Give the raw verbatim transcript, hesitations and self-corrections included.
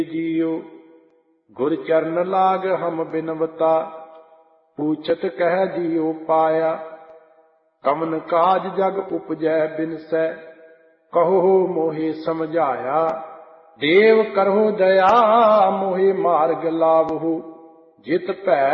जियो गुर चरण लाग हम बिनवता, पूछत कह जियो पाया। कमन काज जग उपजै बिनसै, कहो मोहे समझाया। देव करहो दया मोहे मार्ग लावहु, जित भै